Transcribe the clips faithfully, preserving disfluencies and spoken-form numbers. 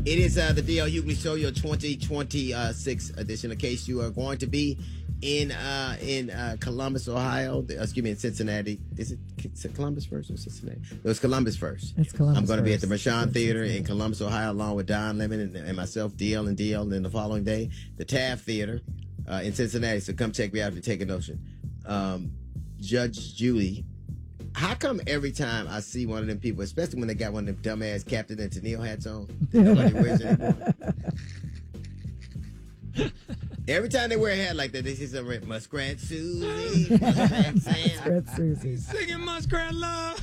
It is uh, the D L Hughley Show, your twenty twenty-six edition. In case you are going to be in uh, in uh, Columbus, Ohio, uh, excuse me, in Cincinnati. Is it, is it Columbus first or Cincinnati? It was Columbus first. It's Columbus. I'm going to be at the first. Mershon Theater in Columbus, Ohio, along with Don Lemon and, and myself, D L and D L. And then the following day, the Taft Theater uh, in Cincinnati. So come check me out if you take a notion. Um, Judge Judy. How come every time I see one of them people, especially when they got one of them dumbass Captain and Tennille hats on, nobody wears it anymore? Every time they wear a hat like that, they say something, Muskrat Susie, Muskrat Sam. Muskrat Susie. Singing Muskrat Love.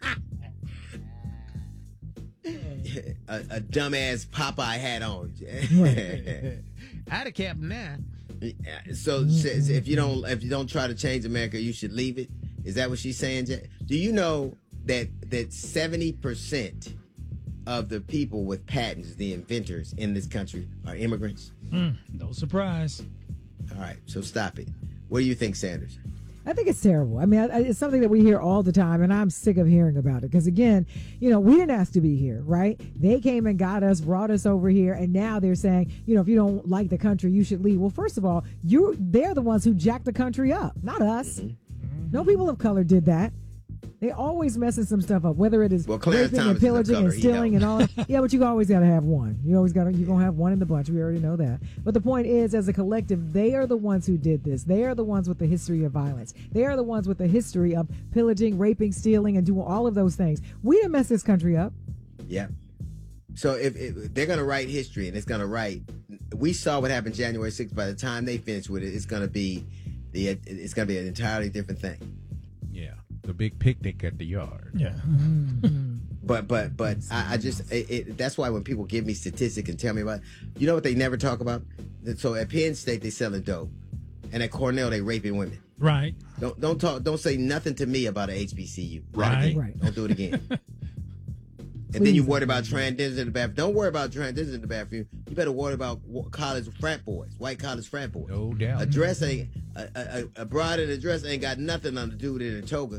a, a dumbass Popeye hat on. I had a cap now. So says if you don't if you don't try to change America, you should leave it. Is that what she's saying? Do you know that that seventy percent of the people with patents, the inventors in this country, are immigrants? Mm, no surprise. All right, so stop it. What do you think, Sanders? I think it's terrible. I mean, I, it's something that we hear all the time, and I'm sick of hearing about it. Because, again, you know, we didn't ask to be here, right? They came and got us, brought us over here, and now they're saying, you know, if you don't like the country, you should leave. Well, first of all, you they're the ones who jacked the country up, not us. Mm-hmm. No people of color did that. They always messing some stuff up, whether it is well, raping and pillaging and stealing and all that. Yeah, but you always got to have one. You always got to, you're going to have one in the bunch. We already know that. But the point is, as a collective, they are the ones who did this. They are the ones with the history of violence. They are the ones with the history of pillaging, raping, stealing, and doing all of those things. We didn't mess this country up. Yeah. So if, if they're going to write history and it's going to write, we saw what happened January sixth. By the time they finish with it, it's going to be the it's going to be an entirely different thing. Yeah. The big picnic at the yard. Yeah. But but but I, I just it, it, that's why when people give me statistics and tell me about, you know what they never talk about? So at Penn State they selling dope, and at Cornell they raping women. Right. Don't don't talk. Don't say nothing to me about an H B C U. Right. Right. Don't do it again. And then you worry about transgenders in the bathroom. Don't worry about transgenders in the bathroom. You better worry about college frat boys, white college frat boys. No doubt. A dress ain't a, a, a bride in a dress ain't got nothing on to do with it in a toga.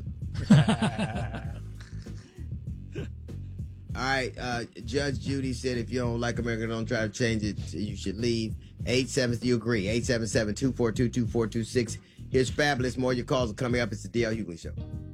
All right, uh, Judge Judy said if you don't like America, don't try to change it. You should leave. Eight seven, do you agree? Eight seven seven two four two two four two six. Here's Fabulous. More of your calls are coming up. It's the D L Hughley Show.